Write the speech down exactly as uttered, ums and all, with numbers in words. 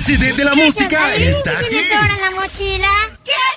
H D de la música está aquí. ¿Tiene ahora la mochila? ¿Qué